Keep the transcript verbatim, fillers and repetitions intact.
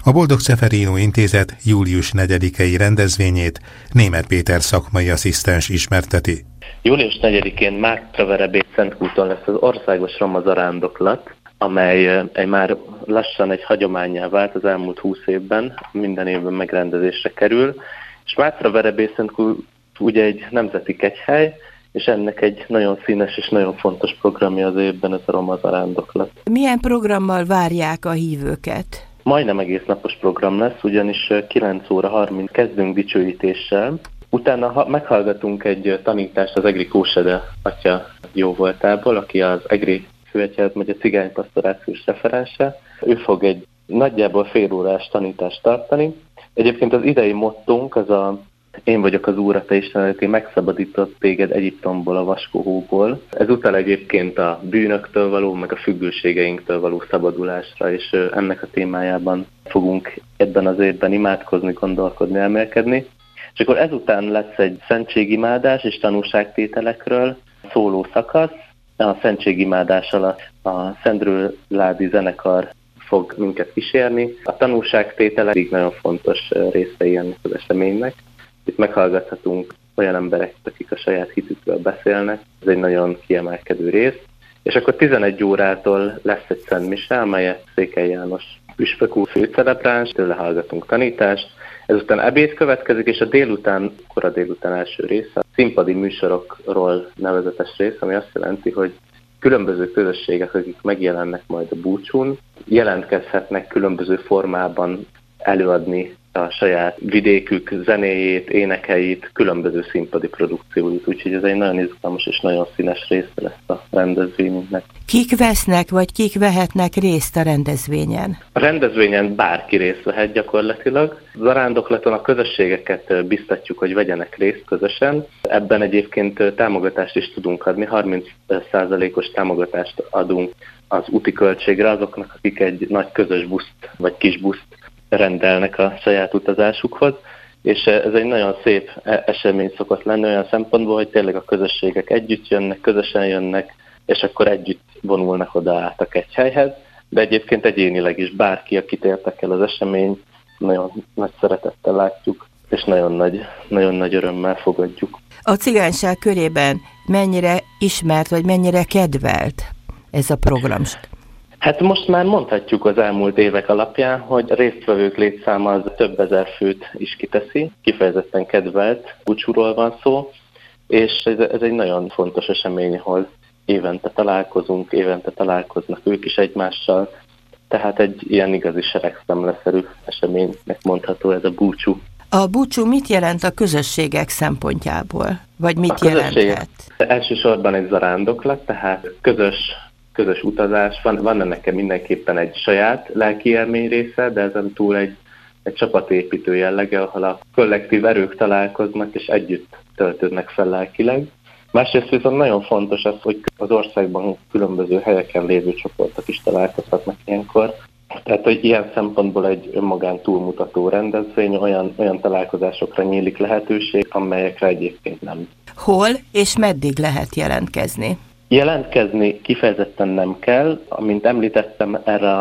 A Boldog Ceferino Intézet július negyedikei rendezvényét Németh Péter szakmai asszisztens ismerteti. július negyedikén Mátraverebéd-Szentkúton lesz az országos roma zarándoklat, amely egy már lassan egy hagyománnyá vált az elmúlt húsz évben, minden évben megrendezésre kerül, és Mátraverebéd-Szentkút ugye egy nemzeti kegyhely, és ennek egy nagyon színes és nagyon fontos programja az évben ez a roma zarándoklat. Milyen programmal várják a hívőket? Majdnem egész napos program lesz, ugyanis kilenc óra harminc kezdünk dicsőítéssel. Utána meghallgatunk egy tanítást az Egri Kósede atya jóvoltából, aki az Egri főegyház megye cigánypastorációs referense. Ő fog egy nagyjából félórás tanítást tartani. Egyébként az idei mottónk az a Én vagyok az Úr, a te Istenedet, én megszabadított téged Egyiptomból, a vaskóhóból. Ez utal egyébként a bűnöktől való, meg a függőségeinktől való szabadulásra, és ennek a témájában fogunk ebben az évben imádkozni, gondolkodni, elmélkedni. És akkor ezután lesz egy szentségimádás és tanúságtételekről szóló szakasz. A szentségimádás alatt a Szendrőládi zenekar fog minket kísérni. A tanúságtételek így nagyon fontos részei ennek az eseménynek. Itt meghallgathatunk olyan embereket, akik a saját hitükről beszélnek. Ez egy nagyon kiemelkedő rész. És akkor tizenegy órától lesz egy szentmise, amelyet Székely János püspök úr főcelebráns, tőle hallgatunk tanítást. Ezután ebéd következik, és a délután, kora délután első része, a színpadi műsorokról nevezetes rész, ami azt jelenti, hogy különböző közösségek, akik megjelennek majd a búcsún, jelentkezhetnek különböző formában előadni a saját vidékük zenéjét, énekeit, különböző színpadi produkcióit. Úgyhogy ez egy nagyon izgalmas és nagyon színes része lesz a rendezvényünknek. Kik vesznek, vagy kik vehetnek részt a rendezvényen? A rendezvényen bárki részt vehet gyakorlatilag. Zarándoklaton a közösségeket biztatjuk, hogy vegyenek részt közösen. Ebben egyébként támogatást is tudunk adni, harminc százalékos támogatást adunk az úti költségre azoknak, akik egy nagy közös buszt vagy kis buszt rendelnek a saját utazásukhoz, és ez egy nagyon szép esemény szokott lenni olyan szempontból, hogy tényleg a közösségek együtt jönnek, közösen jönnek, és akkor együtt vonulnak oda át a kegyhelyhez, de egyébként egyénileg is bárki, akit érdekel az esemény, nagyon nagy szeretettel látjuk, és nagyon nagy, nagyon nagy örömmel fogadjuk. A cigányság körében mennyire ismert, vagy mennyire kedvelt ez a program? Hát most már mondhatjuk az elmúlt évek alapján, hogy a résztvevők létszáma az több ezer főt is kiteszi, kifejezetten kedvelt búcsúról van szó, és ez, ez egy nagyon fontos esemény, ahol évente találkozunk, évente találkoznak ők is egymással, tehát egy ilyen igazi seregszemleszerű eseménynek mondható ez a búcsú. A búcsú mit jelent a közösségek szempontjából? Vagy mit jelenthet? Elsősorban egy zarándoklat, tehát közös közös utazás, van, van ennek mindenképpen egy saját lelki élmény része, de ezen túl egy, egy csapatépítő jellege, ahol a kollektív erők találkoznak, és együtt töltődnek fel lelkileg. Másrészt viszont nagyon fontos az, hogy az országban különböző helyeken lévő csoportok is találkozhatnak ilyenkor. Tehát, hogy ilyen szempontból egy önmagán túlmutató rendezvény, olyan, olyan találkozásokra nyílik lehetőség, amelyekre egyébként nem. Hol és meddig lehet jelentkezni? Jelentkezni kifejezetten nem kell, amint említettem, erre